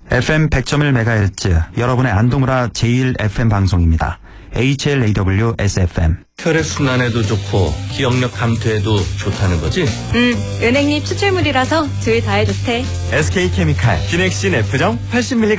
FM 100.1MHz 여러분의 안동문화 제1FM 방송입니다. HLAW SFM. 혈액순환에도 좋고 기억력 감퇴에도 좋다는 거지? 은행잎 추출물이라서 줄 다해 좋대. SK케미칼 기넥신 F정 80mg